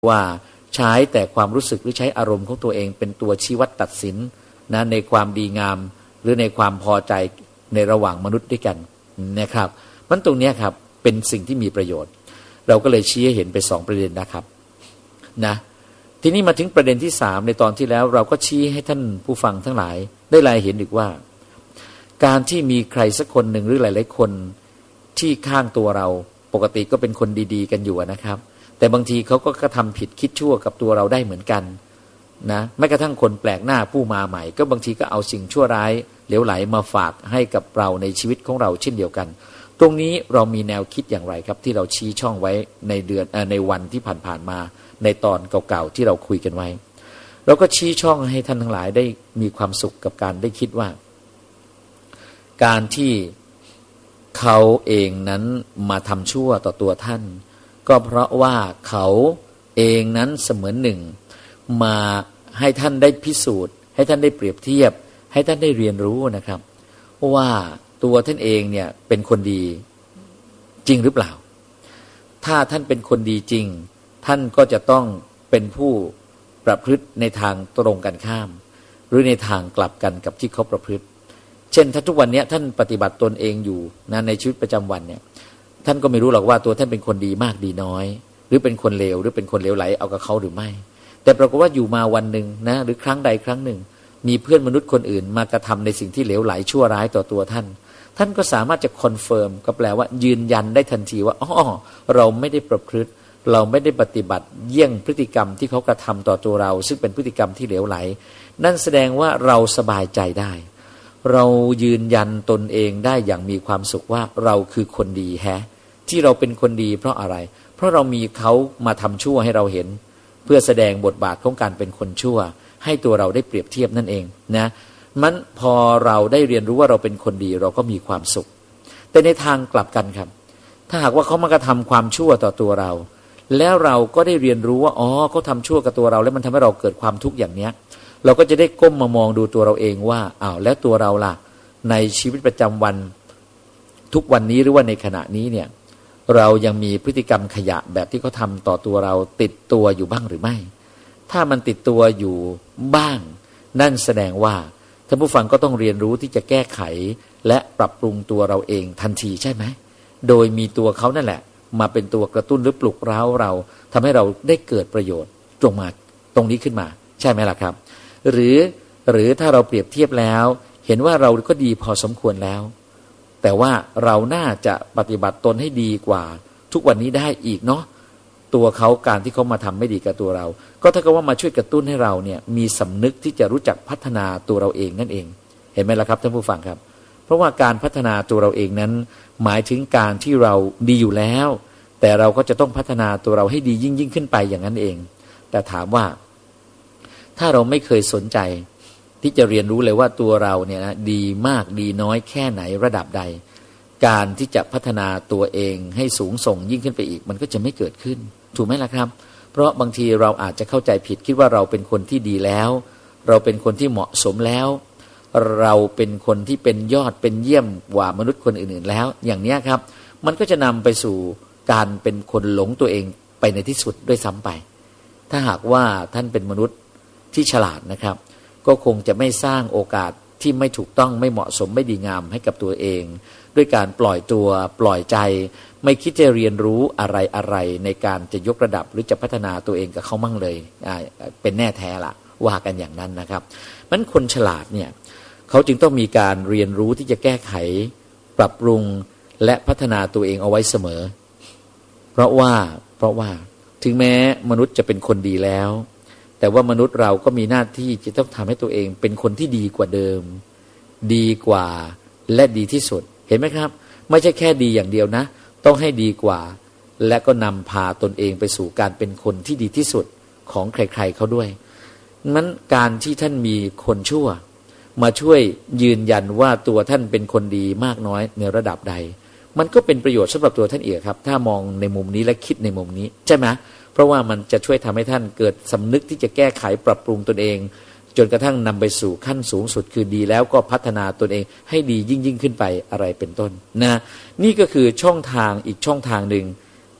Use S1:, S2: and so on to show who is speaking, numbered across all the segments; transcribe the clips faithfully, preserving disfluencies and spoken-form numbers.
S1: ว่าใช้แต่ความรู้สึกหรือใช้อารมณ์ของตัวเองเป็นตัวชี้วัดตัดสินนะในความดีงามหรือในความพอใจในระหว่างมนุษย์ด้วยกันนะครับมันตรงนี้ครับเป็นสิ่งที่มีประโยชน์เราก็เลยชี้ให้เห็นไปสองประเด็นนะครับนะทีนี้มาถึงประเด็นที่สามในตอนที่แล้วเราก็ชี้ให้ท่านผู้ฟังทั้งหลายได้รายเห็นอีกว่าการที่มีใครสักคนหนึ่งหรือหลายๆคนที่ข้างตัวเราปกติก็เป็นคนดีๆกันอยู่นะครับแต่บางทีเขาก็กระทำผิดคิดชั่วกับตัวเราได้เหมือนกันนะแม้กระทั่งคนแปลกหน้าผู้มาใหม่ก็บางทีก็เอาสิ่งชั่วร้ายเหลวไหลมาฝากให้กับเราในชีวิตของเราเช่นเดียวกันตรงนี้เรามีแนวคิดอย่างไรครับที่เราชี้ช่องไว้ในเดือนในวันที่ผ่านๆมาในตอนเก่าๆที่เราคุยกันไว้เราก็ชี้ช่องให้ท่านทั้งหลายได้มีความสุขกับการได้คิดว่าการที่เขาเองนั้นมาทำชั่วต่อตัวท่านก็เพราะว่าเขาเองนั้นเสมือนหนึ่งมาให้ท่านได้พิสูจน์ให้ท่านได้เปรียบเทียบให้ท่านได้เรียนรู้นะครับว่าตัวท่านเองเนี่ยเป็นคนดีจริงหรือเปล่าถ้าท่านเป็นคนดีจริงท่านก็จะต้องเป็นผู้ประพฤติในทางตรงกันข้ามหรือในทางกลับกันกับที่เขาประพฤติเช่นถ้าทุกวันนี้ท่านปฏิบัติตนเองอยู่นะในชีวิตประจำวันเนี่ยท่านก็ไม่รู้หรอกว่าตัวท่านเป็นคนดีมากดีน้อยหรือเป็นคนเลวหรือเป็นคนเลวไหลเอากับเขาหรือไม่แต่ปรากฏว่าอยู่มาวันหนึ่งนะหรือครั้งใดครั้งหนึ่งมีเพื่อนมนุษย์คนอื่นมากระทำในสิ่งที่เลวไหลชั่วร้ายต่อตัวท่านท่านก็สามารถจะคอนเฟิร์มก็แปลว่ายืนยันได้ทันทีว่าอ๋อเราไม่ได้ประพฤติเราไม่ได้ปฏิบัติเยี่ยงพฤติกรรมที่เขากระทำต่อตัวเราซึ่งเป็นพฤติกรรมที่เลวไหลนั่นแสดงว่าเราสบายใจได้เรายืนยันตนเองได้อย่างมีความสุขว่าเราคือคนดีแฮะที่เราเป็นคนดีเพราะอะไรเพราะเรามีเขามาทำชั่วให้เราเห็นเพื่อแสดงบทบาทของการเป็นคนชั่วให้ตัวเราได้เปรียบเทียบนั่นเองนะมันพอเราได้เรียนรู้ว่าเราเป็นคนดีเราก็มีความสุขแต่ในทางกลับกันครับถ้าหากว่าเขามากระทำความชั่วต่อตัวเราแล้วเราก็ได้เรียนรู้ว่าอ๋อเขาทำชั่วกับตัวเราแล้วมันทำให้เราเกิดความทุกข์อย่างเนี้ยเราก็จะได้ก้มมามองดูตัวเราเองว่าอ้าวแล้วตัวเราล่ะในชีวิตประจำวันทุกวันนี้หรือว่าในขณะนี้เนี่ยเรายังมีพฤติกรรมขยะแบบที่เขาทำต่อตัวเราติดตัวอยู่บ้างหรือไม่ถ้ามันติดตัวอยู่บ้างนั่นแสดงว่าท่านผู้ฟังก็ต้องเรียนรู้ที่จะแก้ไขและปรับปรุงตัวเราเองทันทีใช่ไหมโดยมีตัวเขานั่นแหละมาเป็นตัวกระตุ้นหรือปลุกเร้าเราทำให้เราได้เกิดประโยชน์ตรงมาตรงนี้ขึ้นมาใช่ไหมล่ะครับหรือหรือถ้าเราเปรียบเทียบแล้วเห็นว่าเราก็ดีพอสมควรแล้วแต่ว่าเราน่าจะปฏิบัติตนให้ดีกว่าทุกวันนี้ได้อีกเนาะตัวเขาการที่เขามาทำไม่ดีกับตัวเราก็ถ้ากับว่ามาช่วยกระตุ้นให้เราเนี่ยมีสำนึกที่จะรู้จักพัฒนาตัวเราเองนั่นเองเห็นไหมล่ะครับท่านผู้ฟังครับเพราะว่าการพัฒนาตัวเราเองนั้นหมายถึงการที่เราดีอยู่แล้วแต่เราก็จะต้องพัฒนาตัวเราให้ดียิ่งยิ่งขึ้นไปอย่างนั้นเองแต่ถามว่าถ้าเราไม่เคยสนใจที่จะเรียนรู้เลยว่าตัวเราเนี่ยนะดีมากดีน้อยแค่ไหนระดับใดการที่จะพัฒนาตัวเองให้สูงส่งยิ่งขึ้นไปอีกมันก็จะไม่เกิดขึ้นถูกไหมล่ะครับเพราะบางทีเราอาจจะเข้าใจผิดคิดว่าเราเป็นคนที่ดีแล้วเราเป็นคนที่เหมาะสมแล้วเราเป็นคนที่เป็นยอดเป็นเยี่ยมกว่ามนุษย์คนอื่นๆแล้วอย่างนี้ครับมันก็จะนำไปสู่การเป็นคนหลงตัวเองไปในที่สุดด้วยซ้ำไปถ้าหากว่าท่านเป็นมนุษย์ที่ฉลาดนะครับก็คงจะไม่สร้างโอกาสที่ไม่ถูกต้องไม่เหมาะสมไม่ดีงามให้กับตัวเองด้วยการปล่อยตัวปล่อยใจไม่คิดจะเรียนรู้อะไรอะไรในการจะยกระดับหรือจะพัฒนาตัวเองกับเขามั่งเลยเป็นแน่แท้ละว่ากันอย่างนั้นนะครับมันคนฉลาดเนี่ยเขาจึงต้องมีการเรียนรู้ที่จะแก้ไขปรับปรุงและพัฒนาตัวเองเอาไว้เสมอเพราะว่าเพราะว่าถึงแม้มนุษย์จะเป็นคนดีแล้วแต่ว่ามนุษย์เราก็มีหน้าที่จะต้องทำให้ตัวเองเป็นคนที่ดีกว่าเดิมดีกว่าและดีที่สุดเห็นไหมครับไม่ใช่แค่ดีอย่างเดียวนะต้องให้ดีกว่าและก็นำพาตนเองไปสู่การเป็นคนที่ดีที่สุดของใครๆเขาด้วยนั้นการที่ท่านมีคนชั่วมาช่วยยืนยันว่าตัวท่านเป็นคนดีมากน้อยในระดับใดมันก็เป็นประโยชน์สำหรับตัวท่านเองครับถ้ามองในมุมนี้และคิดในมุมนี้ใช่ไหมเพราะว่ามันจะช่วยทำให้ท่านเกิดสำนึกที่จะแก้ไขปรับปรุงตนเองจนกระทั่งนำไปสู่ขั้นสูงสุดคือดีแล้วก็พัฒนาตนเองให้ดียิ่งยิ่งขึ้นไปอะไรเป็นต้นนะนี่ก็คือช่องทางอีกช่องทางหนึ่ง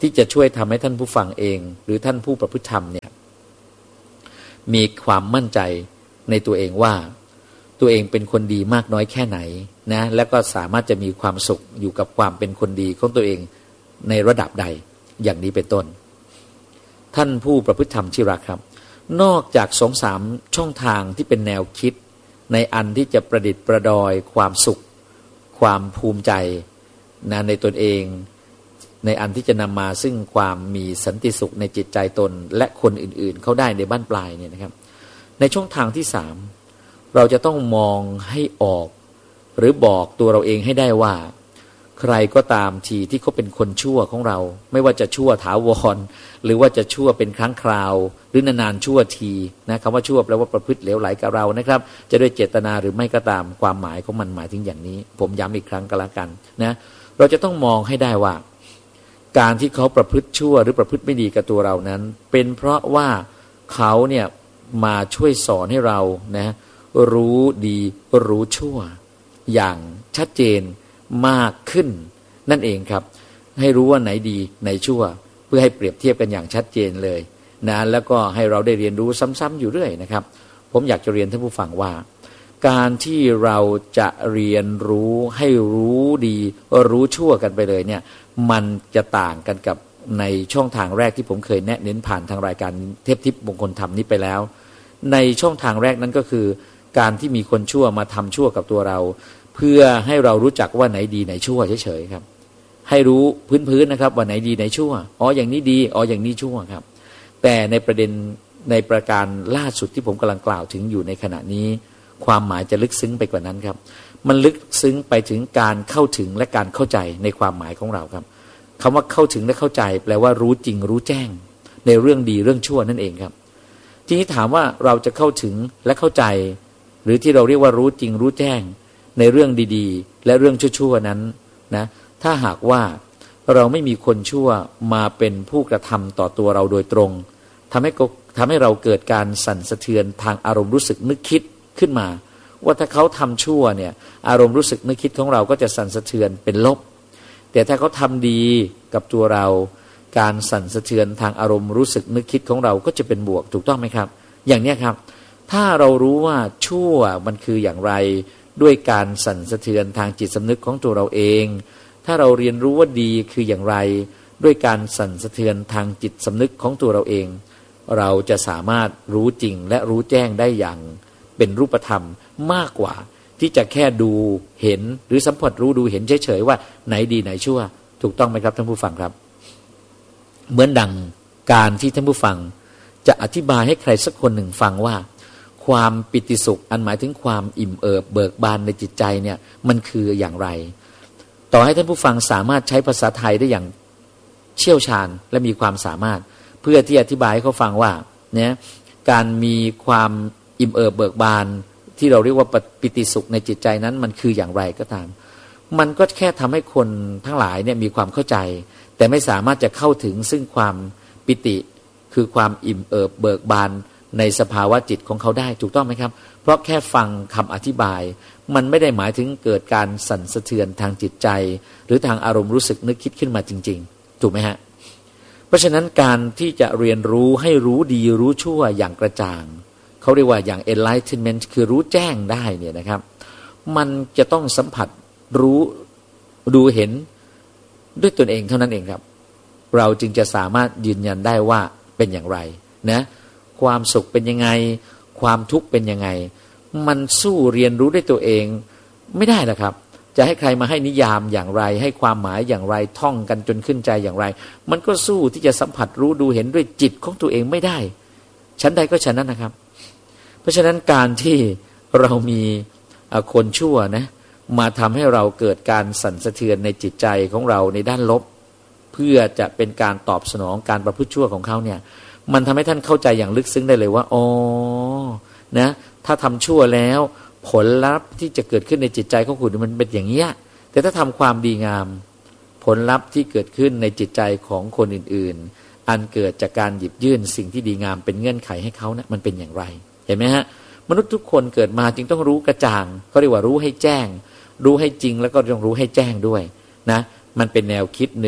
S1: ที่จะช่วยทำให้ท่านผู้ฟังเองหรือท่านผู้ประพฤติธรรมเนี่ยมีความมั่นใจในตัวเองว่าตัวเองเป็นคนดีมากน้อยแค่ไหนนะแล้วก็สามารถจะมีความสุขอยู่กับความเป็นคนดีของตัวเองในระดับใดอย่างนี้เป็นต้นท่านผู้ประพฤติธรรมที่รักครับนอกจากสองสามช่องทางที่เป็นแนวคิดในอันที่จะประดิษฐ์ประดอยความสุขความภูมิใจนะในตนเองในอันที่จะนำมาซึ่งความมีสันติสุขในจิตใจตนและคนอื่นๆเข้าได้ในบ้านปลายเนี่ยนะครับในช่องทางที่สามเราจะต้องมองให้ออกหรือบอกตัวเราเองให้ได้ว่าใครก็ตามทีที่เขาเป็นคนชั่วของเราไม่ว่าจะชั่วถาวรหรือว่าจะชั่วเป็นครั้งคราวหรือนานๆชั่วทีนะคำว่าชั่วแปลว่าประพฤติเหลวไหลกับเรานะครับจะด้วยเจตนาหรือไม่ก็ตามความหมายของมันหมายถึงอย่างนี้ผมย้ำอีกครั้งก็แล้วกันนะเราจะต้องมองให้ได้ว่าการที่เขาประพฤติชั่วหรือประพฤติไม่ดีกับตัวเรานั้นเป็นเพราะว่าเขาเนี่ยมาช่วยสอนให้เรานะรู้ดีรู้ชั่วอย่างชัดเจนมากขึ้นนั่นเองครับให้รู้ว่าไหนดีไหนชั่วเพื่อให้เปรียบเทียบกันอย่างชัดเจนเลยนะแล้วก็ให้เราได้เรียนรู้ซ้ำๆอยู่เรื่อยนะครับผมอยากจะเรียนท่านผู้ฟังว่าการที่เราจะเรียนรู้ให้รู้ดีรู้ชั่วกันไปเลยเนี่ยมันจะต่างกันกับในช่องทางแรกที่ผมเคยแนะเน้นผ่านทางรายการเทพทิพย์มงคลธรรมนี้ไปแล้วในช่องทางแรกนั้นก็คือการที่มีคนชั่วมาทำชั่วกับตัวเราเพื่อให้เรารู้จักว่าไหนดีไหนชั่วเฉยๆครับให้รู้พื้นๆนะครับว่าไหนดีไหนชั่วอ๋ออย่างนี้ดีอ๋ออย่างนี้ชั่วครับแต่ในประเด็นในประการล่าสุดที่ผมกำลังกล่าวถึงอยู่ในขณะนี้ความหมายจะลึกซึ้งไปกว่านั้นครับมันลึกซึ้งไปถึงการเข้าถึงและการเข้าใจในความหมายของเราครับคำว่าเข้าถึงและเข้าใจแปลว่ารู้จริงรู้แจ้งในเรื่องดีเรื่องชั่วนั่นเองครับทีนี้ถามว่าเราจะเข้าถึงและเข้าใจหรือที่เราเรียกว่ารู้จริงรู้แจ้งในเรื่องดีๆและเรื่องชั่วๆนั้นนะถ้าหากว่าเราไม่มีคนชั่วมาเป็นผู้กระทำต่อตัวเราโดยตรงทำให้ทำให้เราเกิดการสั่นสะเทือนทางอารมณ์รู้สึกนึกคิดขึ้นมาว่าถ้าเขาทำชั่วเนี่ยอารมณ์รู้สึกนึกคิดของเราก็จะสั่นสะเทือนเป็นลบแต่ถ้าเขาทำดีกับตัวเราการสั่นสะเทือนทางอารมณ์รู้สึกนึกคิดของเราก็จะเป็นบวกถูกต้องไหมครับอย่างนี้ครับถ้าเรารู้ว่าชั่วมันคืออย่างไรด้วยการสั่นสะเทือนทางจิตสำนึกของตัวเราเองถ้าเราเรียนรู้ว่าดีคืออย่างไรด้วยการสั่นสะเทือนทางจิตสำนึกของตัวเราเองเราจะสามารถรู้จริงและรู้แจ้งได้อย่างเป็นรูปธรรมมากกว่าที่จะแค่ดูเห็นหรือสัมผัสรู้ดูเห็นเฉยๆว่าไหนดีไหนชั่วถูกต้องไหมครับท่านผู้ฟังครับเหมือนดังการที่ท่านผู้ฟังจะอธิบายให้ใครสักคนหนึ่งฟังว่าความปิติสุขอันหมายถึงความอิ่มเอิบเบิกบานในจิตใจเนี่ยมันคืออย่างไรต่อให้ท่านผู้ฟังสามารถใช้ภาษาไทยได้อย่างเชี่ยวชาญและมีความสามารถเพื่อที่อธิบายให้เขาฟังว่าเนี่ยการมีความอิ่มเอิบเบิกบานที่เราเรียกว่าปิติสุขในจิตใจนั้นมันคืออย่างไรก็ตามมันก็แค่ทำให้คนทั้งหลายเนี่ยมีความเข้าใจแต่ไม่สามารถจะเข้าถึงซึ่งความปิติคือความอิ่มเอิบเบิกบานในสภาวะจิตของเขาได้ถูกต้องไหมครับเพราะแค่ฟังคำอธิบายมันไม่ได้หมายถึงเกิดการสั่นสะเทือนทางจิตใจหรือทางอารมณ์รู้สึกนึกคิดขึ้นมาจริงๆถูกไหมฮะเพราะฉะนั้นการที่จะเรียนรู้ให้รู้ดีรู้ชั่วอย่างกระจ่างเขาเรียกว่าอย่าง enlightenment คือรู้แจ้งได้เนี่ยนะครับมันจะต้องสัมผัสรู้ดูเห็นด้วยตนเองเท่านั้นเองครับเราจึงจะสามารถยืนยันได้ว่าเป็นอย่างไรนะความสุขเป็นยังไงความทุกข์เป็นยังไงมันสู้เรียนรู้ด้วยตัวเองไม่ได้หรอกครับจะให้ใครมาให้นิยามอย่างไรให้ความหมายอย่างไรท่องกันจนขึ้นใจอย่างไรมันก็สู้ที่จะสัมผัสรู้ดูเห็นด้วยจิตของตัวเองไม่ได้ชั้นใดก็ชั้นนั้นนะครับเพราะฉะนั้นการที่เรามีคนชั่วนะมาทำให้เราเกิดการสั่นสะเทือนในจิตใจของเราในด้านลบเพื่อจะเป็นการตอบสนองการประพฤติชั่วของเขาเนี่ยมันทำให้ท่านเข้าใจอย่างลึกซึ้งได้เลยว่าอ๋อนะถ้าทำชั่วแล้วผลลัพธ์ที่จะเกิดขึ้นในจิตใจของคุณมันเป็นอย่างนี้แต่ถ้าทำความดีงามผลลัพธ์ที่เกิดขึ้นในจิตใจของคนอื่นๆอันเกิดจากการหยิบยื่นสิ่งที่ดีงามเป็นเงื่อนไขให้เขานะมันเป็นอย่างไรเห็นไหมฮะมนุษย์ทุกคนเกิดมาจึงต้องรู้กระจ่างเขาเรียกว่ารู้ให้แจ้งรู้ให้จริงแล้วก็ต้องรู้ให้แจ้งด้วยนะมันเป็นแนวคิดหนึ่ง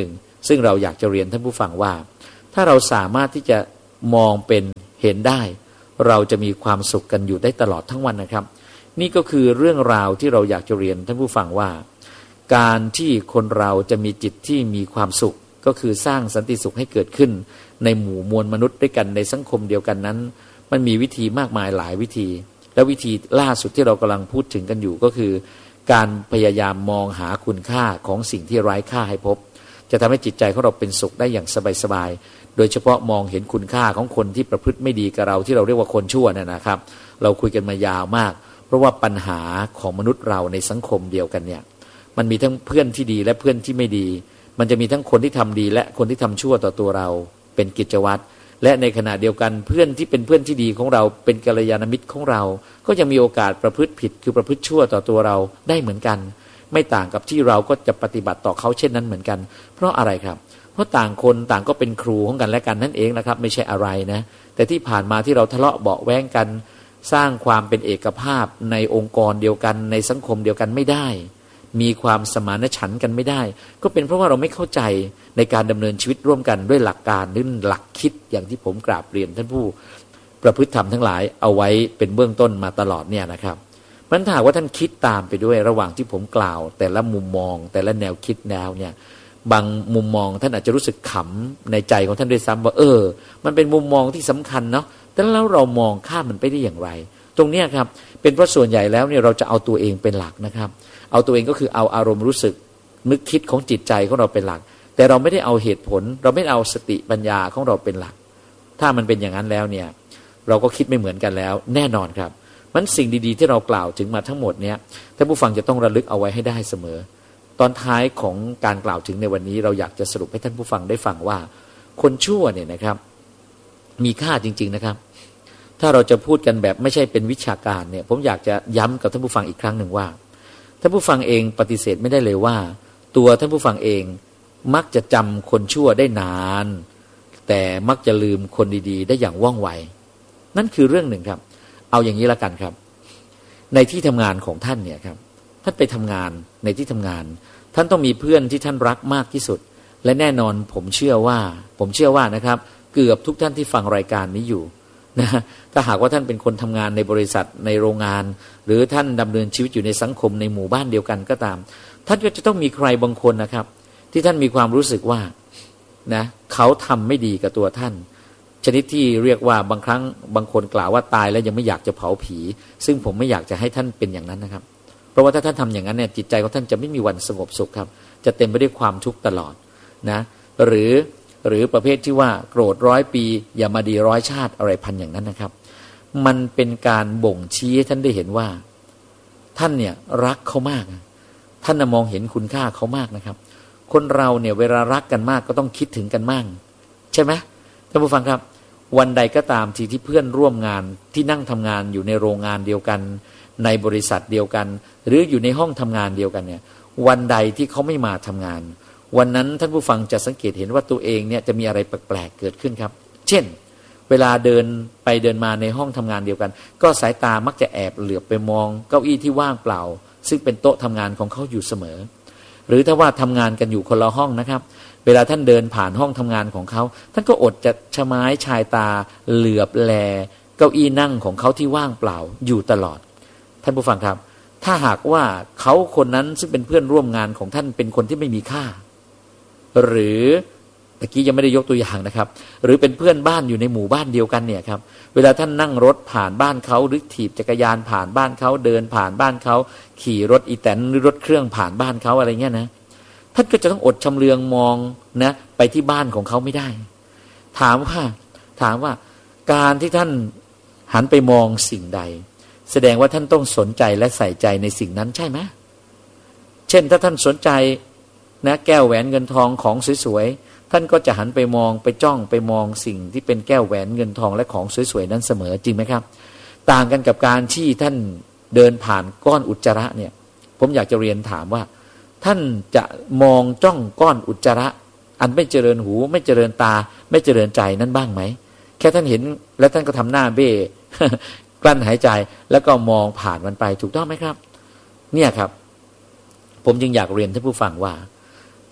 S1: ซึ่งเราอยากจะเรียนท่านผู้ฟังว่าถ้าเราสามารถที่จะมองเป็นเห็นได้เราจะมีความสุขกันอยู่ได้ตลอดทั้งวันนะครับนี่ก็คือเรื่องราวที่เราอยากจะเรียนท่านผู้ฟังว่าการที่คนเราจะมีจิตที่มีความสุขก็คือสร้างสันติสุขให้เกิดขึ้นในหมู่มวลมนุษย์ด้วยกันในสังคมเดียวกันนั้นมันมีวิธีมากมายหลายวิธีและวิธีล่าสุดที่เรากำลังพูดถึงกันอยู่ก็คือการพยายามมองหาคุณค่าของสิ่งที่ไร้ค่าให้พบจะทำให้จิตใจของเราเป็นสุขได้อย่างสบายๆโดยเฉพาะมองเห็นคุณค่าของคนที่ประพฤติไม่ดีกับเราที่เราเรียกว่าคนชั่วเนี่ยนะครับเราคุยกันมายาวมากเพราะว่าปัญหาของมนุษย์เราในสังคมเดียวกันเนี่ยมันมีทั้งเพื่อนที่ดีและเพื่อนที่ไม่ดีมันจะมีทั้งคนที่ทำดีและคนที่ทำชั่วต่อตัวเราเป็นกิจวัตรและในขณะเดียวกันเพื่อนที่เป็นเพื่อนที่ดีของเราเป็นกัลยาณมิตรของเราก็ยังมีโอกาสประพฤติผิดคือประพฤติชั่วต่อตัวเราได้เหมือนกันไม่ต่างกับที่เราก็จะปฏิบัติต่อเขาเช่นนั้นเหมือนกันเพราะอะไรครับเพราะต่างคนต่างก็เป็นครูของกันและกันนั่นเองนะครับไม่ใช่อะไรนะแต่ที่ผ่านมาที่เราทะเลาะเบาะแว้งกันสร้างความเป็นเอกภาพในองค์กรเดียวกันในสังคมเดียวกันไม่ได้มีความสมานฉันท์กันไม่ได้ก็เป็นเพราะว่าเราไม่เข้าใจในการดำเนินชีวิตร่วมกันด้วยหลักการหรือหลักคิดอย่างที่ผมกราบเรียนท่านผู้ประพฤติธรรมทั้งหลายเอาไว้เป็นเบื้องต้นมาตลอดเนี่ยนะครับมันถ้าว่าท่านคิดตามไปด้วยระหว่างที่ผมกล่าวแต่ละมุมมองแต่ละแนวคิดแนวเนี่ยบางมุมมองท่านอาจจะรู้สึกขำในใจของท่านด้วยซ้ำว่าเออมันเป็นมุมมองที่สำคัญเนาะแต่แล้วเรามองข้ามมันไปได้อย่างไรตรงนี้ครับเป็นเพราะส่วนใหญ่แล้วเนี่ยเราจะเอาตัวเองเป็นหลักนะครับเอาตัวเองก็คือเอาอารมณ์รู้สึกนึกคิดของจิตใจของเราเป็นหลักแต่เราไม่ได้เอาเหตุผลเราไม่เอาสติปัญญาของเราเป็นหลักถ้ามันเป็นอย่างนั้นแล้วเนี่ยเราก็คิดไม่เหมือนกันแล้วแน่นอนครับมันสิ่งดีๆที่เรากล่าวถึงมาทั้งหมดเนี่ยท่านผู้ฟังจะต้องระลึกเอาไว้ให้ได้เสมอตอนท้ายของการกล่าวถึงในวันนี้เราอยากจะสรุปให้ท่านผู้ฟังได้ฟังว่าคนชั่วเนี่ยนะครับมีค่าจริงๆนะครับถ้าเราจะพูดกันแบบไม่ใช่เป็นวิชาการเนี่ยผมอยากจะย้ำกับท่านผู้ฟังอีกครั้งหนึ่งว่าท่านผู้ฟังเองปฏิเสธไม่ได้เลยว่าตัวท่านผู้ฟังเองมักจะจำคนชั่วได้นานแต่มักจะลืมคนดีๆได้อย่างว่องไวนั่นคือเรื่องหนึ่งครับเอาอย่างนี้ละกันครับในที่ทำงานของท่านเนี่ยครับท่านไปทำงานในที่ทำงานท่านต้องมีเพื่อนที่ท่านรักมากที่สุดและแน่นอนผมเชื่อว่าผมเชื่อว่านะครับเกือบทุกท่านที่ฟังรายการนี้อยู่นะถ้าหากว่าท่านเป็นคนทำงานในบริษัทในโรงงานหรือท่านดำเนินชีวิตอยู่ในสังคมในหมู่บ้านเดียวกันก็ตามท่านก็จะต้องมีใครบางคนนะครับที่ท่านมีความรู้สึกว่านะเขาทำไม่ดีกับตัวท่านชนิดที่เรียกว่าบางครั้งบางคนกล่าวว่าตายแล้วยังไม่อยากจะเผาผีซึ่งผมไม่อยากจะให้ท่านเป็นอย่างนั้นนะครับเพราะว่าถ้าท่านทำอย่างนั้นเนี่ยจิตใจของท่านจะไม่มีวันสงบสุขครับจะเต็มไปด้วยความทุกข์ตลอดนะหรือหรือประเภทที่ว่าโกรธร้อยปีอย่ามาดีร้อยชาติอะไรพันอย่างนั้นนะครับมันเป็นการบ่งชี้ให้ท่านได้เห็นว่าท่านเนี่ยรักเขามากท่านมองเห็นคุณค่าเขามากนะครับคนเราเนี่ยเวลารักกันมากก็ต้องคิดถึงกันมากใช่ไหมท่านผู้ฟังครับวันใดก็ตามทีที่เพื่อนร่วมงานที่นั่งทำงานอยู่ในโรงงานเดียวกันในบริษัทเดียวกันหรืออยู่ในห้องทำงานเดียวกันเนี่ยวันใดที่เขาไม่มาทำงานวันนั้นท่านผู้ฟังจะสังเกตเห็นว่าตัวเองเนี่ยจะมีอะไรแปลกๆเกิดขึ้นครับเช่นเวลาเดินไปเดินมาในห้องทำงานเดียวกันก็สายตามักจะแอบเหลือบไปมองเก้าอี้ที่ว่างเปล่าซึ่งเป็นโต๊ะทำงานของเขาอยู่เสมอหรือถ้าว่าทำงานกันอยู่คนละห้องนะครับเวลาท่านเดินผ่านห้องทำงานของเขาท่านก็อดจะชะม้ายชายตาเหลือบแลเก้าอี้นั่งของเขาที่ว่างเปล่าอยู่ตลอดท่านผู้ฟังครับถ้าหากว่าเขาคนนั้นซึ่งเป็นเพื่อนร่วมงานของท่านเป็นคนที่ไม่มีค่าหรือตะกี้ยังไม่ได้ยกตัวอย่างนะครับหรือเป็นเพื่อนบ้านอยู่ในหมู่บ้านเดียวกันเนี่ยครับเวลาท่านนั่งรถผ่านบ้านเขาหรือถีบจักรยานผ่านบ้านเขาเดินผ่านบ้านเขาขี่รถอีแตนหรือรถเครื่องผ่านบ้านเขาอะไรเงี้ยนะท่านก็จะต้องอดชำเลืองมองนะไปที่บ้านของเขาไม่ได้ถามว่าถามว่าการที่ท่านหันไปมองสิ่งใดแสดงว่าท่านต้องสนใจและใส่ใจในสิ่งนั้นใช่ไหมเช่นถ้าท่านสนใจนะแก้วแหวนเงินทองของสวยๆท่านก็จะหันไปมองไปจ้องไปมองสิ่งที่เป็นแก้วแหวนเงินทองและของสวยๆนั้นเสมอจริงไหมครับต่างกันกับการที่ท่านเดินผ่านก้อนอุจจาระเนี่ยผมอยากจะเรียนถามว่าท่านจะมองจ้องก้อนอุจจาระอันไม่เจริญหูไม่เจริญตาไม่เจริญใจนั้นบ้างไหมแค่ท่านเห็นแล้วท่านก็ทำหน้าเบ้ กลั้นหายใจแล้วก็มองผ่านมันไปถูกต้องไหมครับเนี่ยครับผมจึงอยากเรียนท่านผู้ฟังว่า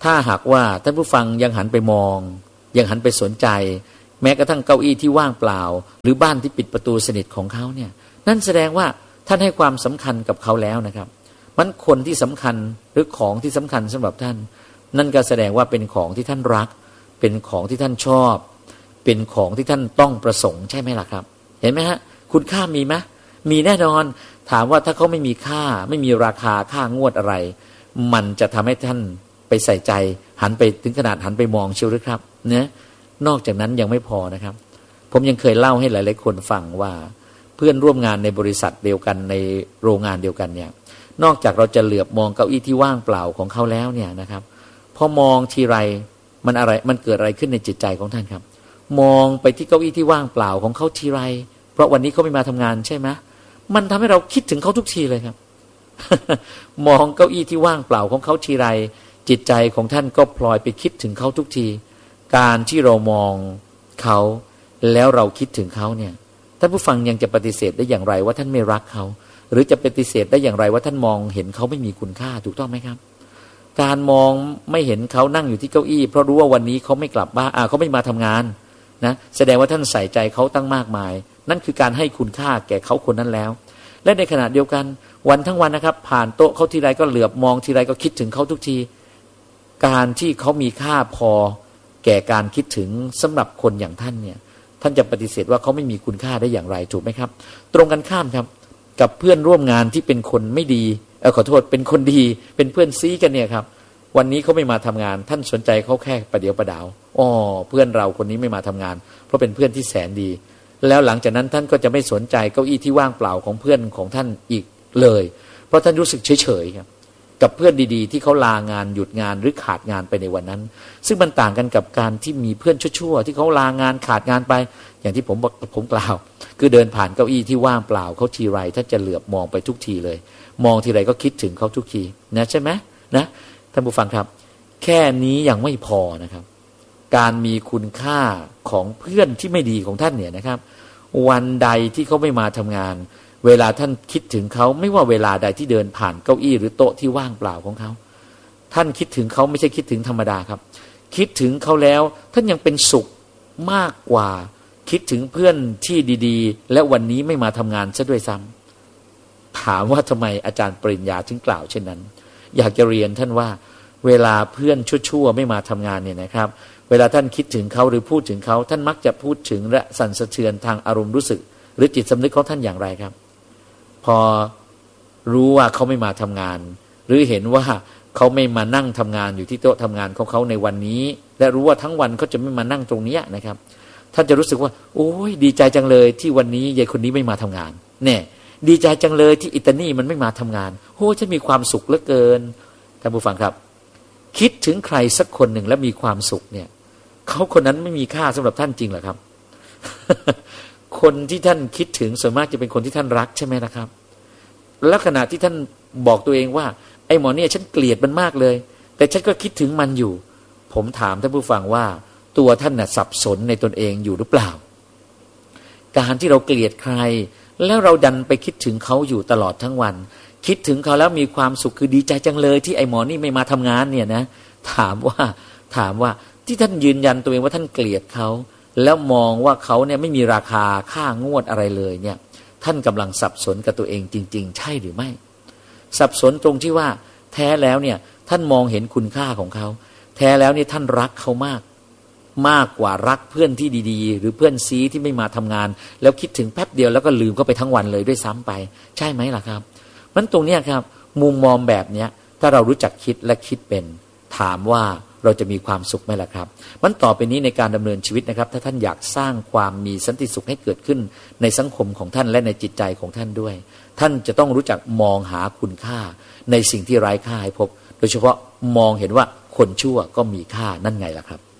S1: ถ้าหากว่าท่านผู้ฟังยังหันไปมองยังหันไปสนใจแม้กระทั่งเก้าอี้ที่ว่างเปล่าหรือบ้านที่ปิดประตูสนิทของเขาเนี่ยนั่นแสดงว่าท่านให้ความสำคัญกับเขาแล้วนะครับมันคนที่สำคัญหรือของที่สำคัญสำหรับท่านนั่นก็แสดงว่าเป็นของที่ท่านรักเป็นของที่ท่านชอบเป็นของที่ท่านต้องประสงค์ใช่ไหมล่ะครับเห็นไหมฮะคุณค่ามีไหมมีแน่นอนถามว่าถ้าเขาไม่มีค่าไม่มีราคาค่างวดอะไรมันจะทำให้ท่านไปใส่ใจหันไปถึงขนาดหันไปมองเชียวหรือครับเนี่ยนอกจากนั้นยังไม่พอนะครับผมยังเคยเล่าให้หลายๆคนฟังว่าเพื่อนร่วมงานในบริษัทเดียวกันในโรงงานเดียวกันเนี่ยนอกจากเราจะเหลือบมองเก้าอี้ที่ว่างเปล่าของเขาแล้วเนี่ยนะครับพอมองทีไรมันอะไรมันเกิดอะไรขึ้นในจิตใจของท่านครับมองไปที่เก้าอี้ที่ว่างเปล่าของเขาทีไรเพราะวันนี้เขาไม่มาทำงานใช่ไหมมันทำให้เราคิดถึงเขาทุกทีเลยครับ มองเก้าอี้ที่ว่างเปล่าของเขาทีไรจิตใจของท่านก็พลอยไปคิดถึงเขาทุกทีการที่เรามองเขาแล้วเราคิดถึงเขาเนี่ยท่านผู้ฟังยังจะปฏิเสธได้อย่างไรว่าท่านไม่รักเขาหรือจะปฏิเสธได้อย่างไรว่าท่านมองเห็นเขาไม่มีคุณค่าถูกต้องไหมครับการมองไม่เห็นเขานั่งอยู่ที่เก้าอี้เพราะรู้ว่าวันนี้เขาไม่กลับบ้านอ่าเขาไม่มาทำงานนะแสดงว่าท่านใส่ใจเขาตั้งมากมายนั่นคือการให้คุณค่าแก่เขาคนนั้นแล้วและในขณะเดียวกันวันทั้งวันนะครับผ่านโต๊ะเขาทีไรก็เหลือบมองทีไรก็คิดถึงเขาทุกทีการที่เขามีค่าพอแก่การคิดถึงสำหรับคนอย่างท่านเนี่ยท่านจะปฏิเสธว่าเขาไม่มีคุณค่าได้อย่างไรถูกไหมครับตรงกันข้ามครับกับเพื่อนร่วมงานที่เป็นคนไม่ดีเออขอโทษเป็นคนดีเป็นเพื่อนซีกันเนี่ยครับวันนี้เขาไม่มาทำงานท่านสนใจเขาแค่ประเดี๋ยวประดาวอ๋อเพื่อนเราคนนี้ไม่มาทำงานเพราะเป็นเพื่อนที่แสนดีแล้วหลังจากนั้นท่านก็จะไม่สนใจเก้าอี้ที่ว่างเปล่าของเพื่อนของท่านอีกเลยเพราะท่านรู้สึกเฉยๆครับกับเพื่อนดีๆที่เขาลางานหยุดงานหรือขาดงานไปในวันนั้นซึ่งมันต่างกันกับการที่มีเพื่อนชั่วๆที่เขาลางานขาดงานไปอย่างที่ผมผมกล่าวคือเดินผ่านเก้าอี้ที่ว่างเปล่าเขาทีไรท่านจะเหลือบมองไปทุกทีเลยมองทีไรก็คิดถึงเขาทุกทีนะใช่ไหมนะท่านผู้ฟังครับแค่นี้ยังไม่พอนะครับการมีคุณค่าของเพื่อนที่ไม่ดีของท่านเนี่ยนะครับวันใดที่เขาไม่มาทำงานเวลาท่านคิดถึงเขาไม่ว่าเวลาใดที่เดินผ่านเก้าอี้หรือโต๊ะที่ว่างเปล่าของเขาท่านคิดถึงเขาไม่ใช่คิดถึงธรรมดาครับคิดถึงเขาแล้วท่านยังเป็นสุขมากกว่าคิดถึงเพื่อนที่ดีๆและวันนี้ไม่มาทำงานซะด้วยซ้ำถามว่าทำไมอาจารย์ปริญญาถึงกล่าวเช่นนั้นอยากจะเรียนท่านว่าเวลาเพื่อนชั่วๆไม่มาทำงานเนี่ยนะครับเวลาท่านคิดถึงเขาหรือพูดถึงเขาท่านมักจะพูดถึงและสั่นสะเทือนทางอารมณ์รู้สึกหรือจิตสำนึกของท่านอย่างไรครับพอรู้ว่าเขาไม่มาทำงานหรือเห็นว่าเขาไม่มานั่งทำงานอยู่ที่โต๊ะทำงานของเขาในวันนี้และรู้ว่าทั้งวันเขาจะไม่มานั่งตรงนี้นะครับท่านจะรู้สึกว่าโอ้ยดีใจจังเลยที่วันนี้ยายคนนี้ไม่มาทำงานแน่ดีใจจังเลยที่อิตานี่มันไม่มาทำงานโอ้ฉันมีความสุขเหลือเกินท่านผู้ฟังครับคิดถึงใครสักคนหนึ่งแล้วมีความสุขเนี่ยเขาคนนั้นไม่มีค่าสำหรับท่านจริงเหรอครับ คนที่ท่านคิดถึงส่วนมากจะเป็นคนที่ท่านรักใช่ไหมนะครับแล้วขณะที่ท่านบอกตัวเองว่าไอ้หมอเนี่ยฉันเกลียดมันมากเลยแต่ฉันก็คิดถึงมันอยู่ผมถามท่านผู้ฟังว่าตัวท่านน่ะสับสนในตนเองอยู่หรือเปล่าการที่เราเกลียดใครแล้วเราดันไปคิดถึงเขาอยู่ตลอดทั้งวันคิดถึงเขาแล้วมีความสุขคือดีใจจังเลยที่ไอ้หมอนี่ไม่มาทำงานเนี่ยนะถามว่าถามว่าที่ท่านยืนยันตัวเองว่าท่านเกลียดเขาแล้วมองว่าเขาเนี่ยไม่มีราคาค่างวดอะไรเลยเนี่ยท่านกำลังสับสนกับตัวเองจริงๆใช่หรือไม่สับสนตรงที่ว่าแท้แล้วเนี่ยท่านมองเห็นคุณค่าของเขาแท้แล้วเนี่ยท่านรักเขามากมากกว่ารักเพื่อนที่ดีๆหรือเพื่อนซีที่ไม่มาทำงานแล้วคิดถึงแป๊บเดียวแล้วก็ลืมเขาไปทั้งวันเลยด้วยซ้ำไปใช่ไหมล่ะครับมันตรงเนี้ยครับมุมมองแบบเนี้ยถ้าเรารู้จักคิดและคิดเป็นถามว่าเราจะมีความสุขไหมล่ะครับมันต่อไปนี้ในการดำเนินชีวิตนะครับถ้าท่านอยากสร้างความมีสันติสุขให้เกิดขึ้นในสังคมของท่านและในจิตใจของท่านด้วยท่านจะต้องรู้จักมองหาคุณค่าในสิ่งที่ไร้ค่าให้พบโดยเฉพาะมองเห็นว่าคนชั่วก็มีค่านั่นไงล่ะครับ